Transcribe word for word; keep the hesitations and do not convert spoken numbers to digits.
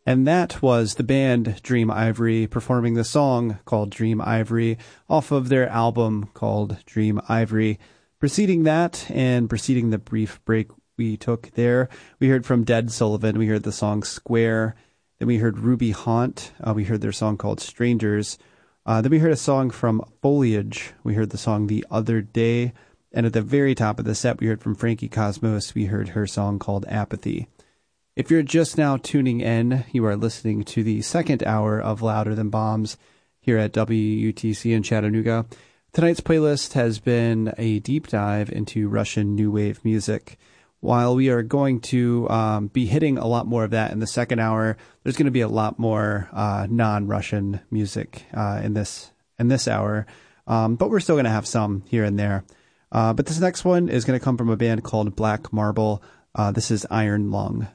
And that was the band Dream Ivory performing the song called Dream Ivory off of their album called Dream Ivory. Preceding that and preceding the brief break we took there, we heard from Dead Sullivan. We heard the song Square. Then we heard Ruby Haunt. Uh, we heard their song called Strangers. Uh, then we heard a song from Foliage. We heard the song The Other Day. And at the very top of the set, we heard from Frankie Cosmos. We heard her song called Apathy. If you're just now tuning in, you are listening to the second hour of Louder Than Bombs here at W U T C in Chattanooga. Tonight's playlist has been a deep dive into Russian New Wave music. While we are going to um, be hitting a lot more of that in the second hour, there's going to be a lot more uh, non-Russian music uh, in this in this hour, um, but we're still going to have some here and there. Uh, but this next one is going to come from a band called Black Marble. Uh, this is Iron Lung.